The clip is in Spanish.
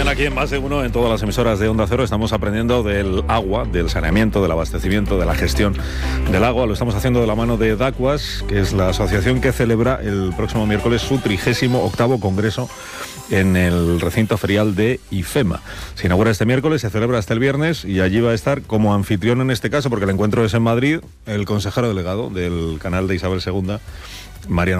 aquí en Más de Uno, en todas las emisoras de Onda Cero, estamos aprendiendo del agua, del saneamiento, del abastecimiento, de la gestión del agua. Lo estamos haciendo de la mano de DACUAS, que es la asociación que celebra el próximo miércoles su 38º congreso en el recinto ferial de IFEMA. Se inaugura este miércoles, se celebra hasta el viernes y allí va a estar como anfitrión en este caso, porque el encuentro es en Madrid, el consejero delegado del canal de Isabel II, Mariano